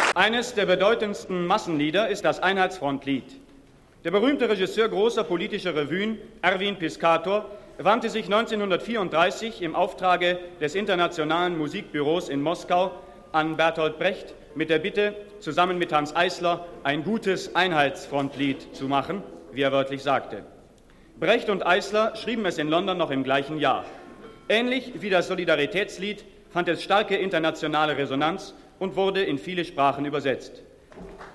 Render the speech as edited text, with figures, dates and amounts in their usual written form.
Eines der bedeutendsten Massenlieder ist das Einheitsfrontlied. Der berühmte Regisseur großer politischer Revuen, Erwin Piscator, wandte sich 1934 im Auftrage des Internationalen Musikbüros in Moskau an Bertolt Brecht mit der Bitte, zusammen mit Hanns Eisler ein gutes Einheitsfrontlied zu machen, wie er wörtlich sagte. Brecht und Eisler schrieben es in London noch im gleichen Jahr. Ähnlich wie das Solidaritätslied fand es starke internationale Resonanz und wurde in viele Sprachen übersetzt.